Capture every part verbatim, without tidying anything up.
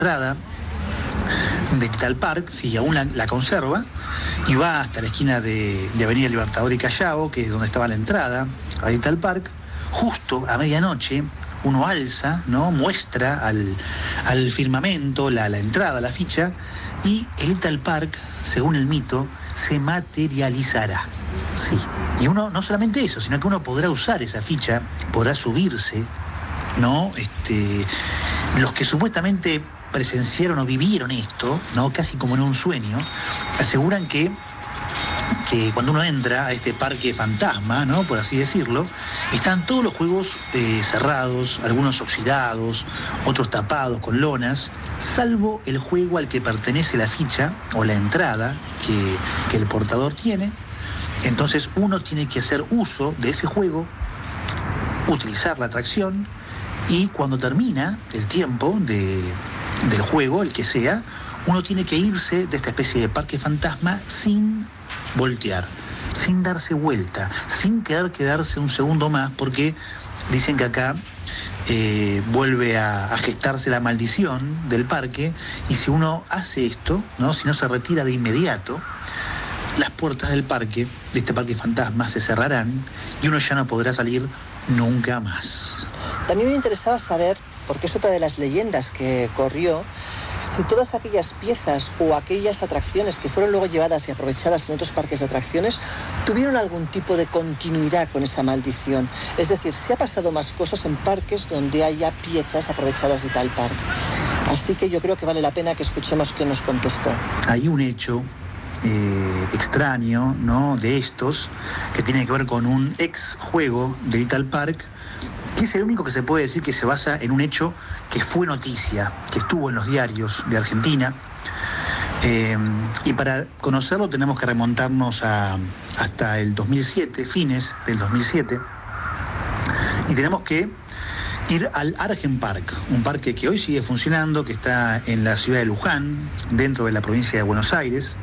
entrada de Vital Park, sí, aún la, la conserva, y va hasta la esquina de, de Avenida Libertador y Callao, que es donde estaba la entrada a Vital Park. Justo a medianoche uno alza, ¿no? Muestra al, al firmamento la, la entrada, la ficha, y el Vital Park, según el mito, se materializará. Sí. Y uno, no solamente eso, sino que uno podrá usar esa ficha, podrá subirse, ¿no? Este, los que supuestamente presenciaron o vivieron esto, ¿no? Casi como en un sueño, aseguran que, que cuando uno entra a este parque fantasma, ¿no? Por así decirlo, están todos los juegos eh, cerrados, algunos oxidados, otros tapados con lonas, salvo el juego al que pertenece la ficha o la entrada que, que el portador tiene. Entonces uno tiene que hacer uso de ese juego, utilizar la atracción, y cuando termina el tiempo de, del juego, el que sea, uno tiene que irse de esta especie de parque fantasma sin voltear, sin darse vuelta, sin querer quedarse un segundo más, porque dicen que acá eh, vuelve a, a gestarse la maldición del parque, y si uno hace esto, ¿no? Si no se retira de inmediato, las puertas del parque, de este parque fantasma, se cerrarán y uno ya no podrá salir nunca más. También me interesaba saber, porque es otra de las leyendas que corrió, si todas aquellas piezas o aquellas atracciones que fueron luego llevadas y aprovechadas en otros parques de atracciones tuvieron algún tipo de continuidad con esa maldición. Es decir, si ha pasado más cosas en parques donde haya piezas aprovechadas de tal parque. Así que yo creo que vale la pena que escuchemos qué nos contestó. Hay un hecho Eh, extraño, ¿no? De estos, que tiene que ver con un ex juego de Vital Park, que es el único que se puede decir que se basa en un hecho que fue noticia, que estuvo en los diarios de Argentina, eh, y para conocerlo tenemos que remontarnos a, hasta el dos mil siete, fines del dos mil siete, y tenemos que ir al Argen Park, un parque que hoy sigue funcionando, que está en la ciudad de Luján, dentro de la provincia de Buenos Aires,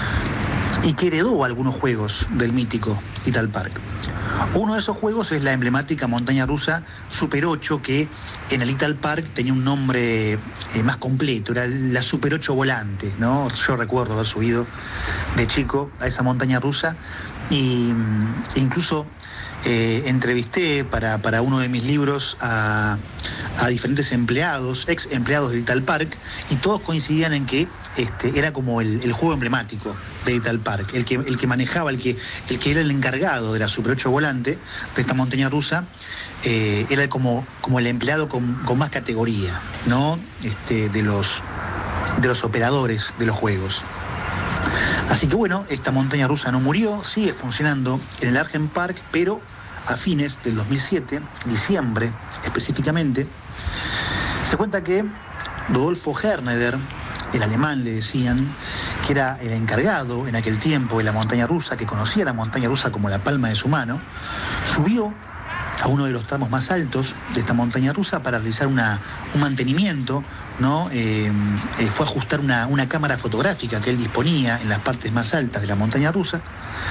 y que heredó algunos juegos del mítico Vital Park. Uno de esos juegos es la emblemática montaña rusa Super ocho, que en el Vital Park tenía un nombre eh, más completo, era la Super ocho Volante, ¿no? Yo recuerdo haber subido de chico a esa montaña rusa, y e incluso Eh, entrevisté para, para uno de mis libros a, a diferentes empleados, ex empleados de Vital Park, y todos coincidían en que este, era como el, el juego emblemático de Vital Park, el que, el que manejaba, el que, el que era el encargado de la Super ocho Volante, de esta montaña rusa, eh, era como, como el empleado con, con más categoría, ¿no? Este, de los, de los operadores de los juegos. Así que bueno, esta montaña rusa no murió, sigue funcionando en el Argen Park, pero a fines del dos mil siete, diciembre específicamente, se cuenta que Rodolfo Herneder, el alemán le decían, que era el encargado en aquel tiempo de la montaña rusa, que conocía la montaña rusa como la palma de su mano, subió a uno de los tramos más altos de esta montaña rusa para realizar una, un mantenimiento, ¿no? Eh, eh, fue a ajustar una, una cámara fotográfica que él disponía en las partes más altas de la montaña rusa.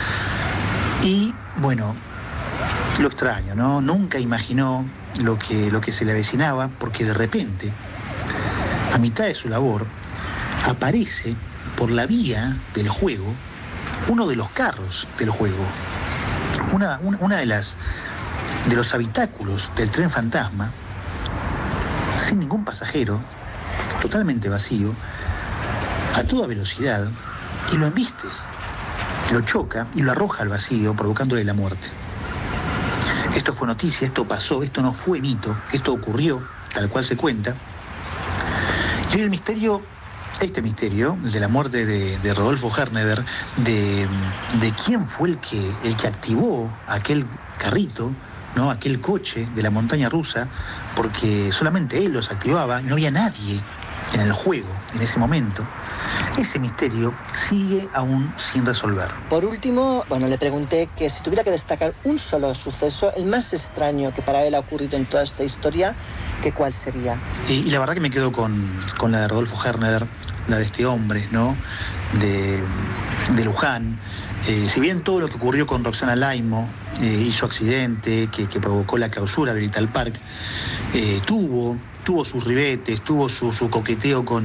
Y bueno, lo extraño, ¿no? Nunca imaginó lo que, lo que se le avecinaba, porque de repente, a mitad de su labor, aparece por la vía del juego uno de los carros del juego. Una, una, una de las de los habitáculos del tren fantasma, sin ningún pasajero, totalmente vacío, a toda velocidad, y lo embiste, lo choca y lo arroja al vacío, provocándole la muerte. Esto fue noticia, esto pasó, esto no fue mito, esto ocurrió, tal cual se cuenta. Y hoy el misterio, este misterio, el de la muerte de, de Rodolfo Herneder, de, de quién fue el que, el que activó aquel carrito, ¿no? Aquel coche de la montaña rusa, porque solamente él los activaba y no había nadie en el juego en ese momento. Ese misterio sigue aún sin resolver. Por último, bueno, le pregunté que si tuviera que destacar un solo suceso, el más extraño que para él ha ocurrido en toda esta historia, ¿que cuál sería? Y, y la verdad que me quedo con, con la de Rodolfo Herneder, la de este hombre, ¿no? De, de Luján. Eh, si bien todo lo que ocurrió con Roxana Laimo eh, y su accidente que, que provocó la clausura de Vital Park, eh, tuvo, tuvo sus ribetes, tuvo su, su coqueteo con